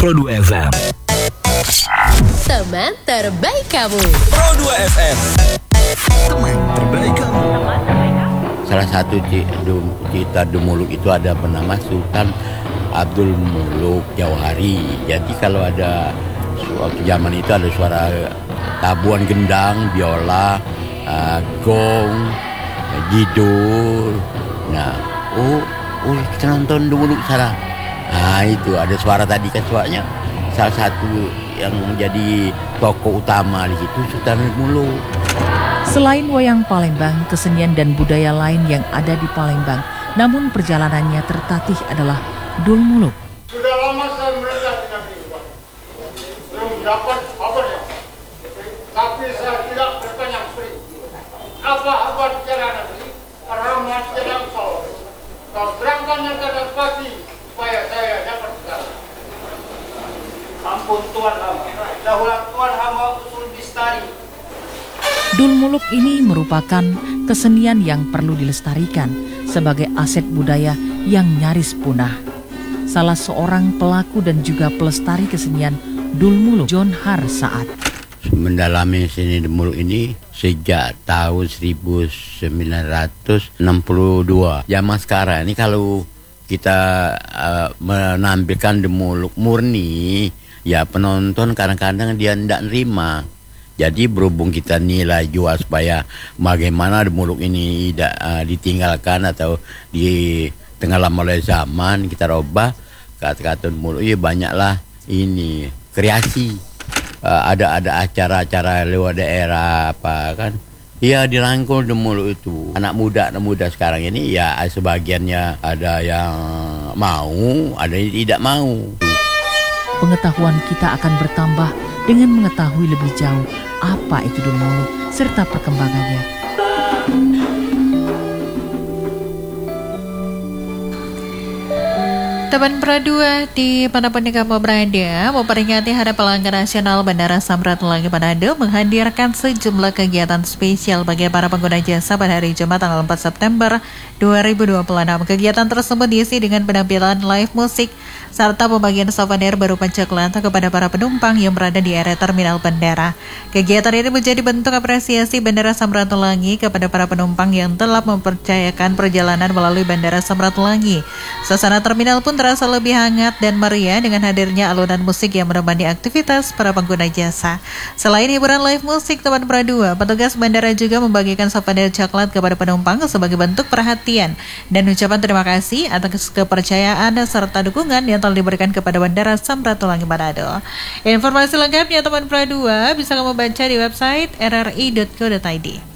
Pro 2 FM. Teman terbaik kamu. Pro 2 FM. Teman terbaik kamu. Salah satu cita Dumuluk itu ada bernama Sultan Abdul Muluk Jauhari. Jadi kalau ada waktu zaman itu ada suara tabuhan gendang, biola, gong, gidul. Nah, kita nonton Dumuluk sana. Nah itu ada suara tadi kan suaranya salah satu yang menjadi tokoh utama di situ Sultan Muluk. Selain wayang Palembang, kesenian dan budaya lain yang ada di Palembang, namun perjalanannya tertatih adalah Dul Muluk. Sudah lama saya melihat di Nabi Pak. Belum dapat kabarnya. Tapi saya tidak bertanya sering. Apa bicara Nabi? Rahmat sedang sol. Kau terangkan yang kadang pagi supaya saya dapat sekarang. Ampun Tuhan hamba. Dahulah Tuhan hamba usul bistari. Dul Muluk ini merupakan kesenian yang perlu dilestarikan sebagai aset budaya yang nyaris punah. Salah seorang pelaku dan juga pelestari kesenian Dul Muluk, John Har Saat. Mendalami seni Dul Muluk ini sejak tahun 1962. Zaman sekarang ini kalau kita menampilkan Dul Muluk murni, ya penonton kadang-kadang dia tidak nerima. Jadi berhubung kita nilai jual supaya bagaimana Dul Muluk ini tidak ditinggalkan atau ditenggelam oleh zaman, kita rubah kata-kata Dul Muluk. Ya banyaklah ini kreasi. Ada acara-acara lewat daerah apa kan. Ya dirangkul Dul Muluk itu. Anak muda sekarang ini ya sebagiannya ada yang mau, ada yang tidak mau. Pengetahuan kita akan bertambah dengan mengetahui lebih jauh apa itu Dul Muluk serta perkembangannya. Teman Pro 2 di manapun kamu berada, memperingati Hari Pelanggan Nasional Bandara Samratulangi Manado menghadirkan sejumlah kegiatan spesial bagi para pengguna jasa pada hari Jumat tanggal 4 September 2026. Kegiatan tersebut diisi dengan penampilan live musik serta pembagian souvenir berupa coklat kepada para penumpang yang berada di area terminal bandara. Kegiatan ini menjadi bentuk apresiasi Bandara Samratulangi kepada para penumpang yang telah mempercayakan perjalanan melalui Bandara Samratulangi. Suasana terminal pun terasa lebih hangat dan meriah dengan hadirnya alunan musik yang menemani aktivitas para pengguna jasa. Selain hiburan live musik, teman Pro 2, petugas bandara juga membagikan souvenir coklat kepada penumpang sebagai bentuk perhatian dan ucapan terima kasih atas kepercayaan serta dukungan yang telah diberikan kepada Bandara Samratulangi Manado. Informasi lengkapnya teman Pro 2 bisa kamu baca di website rri.co.id.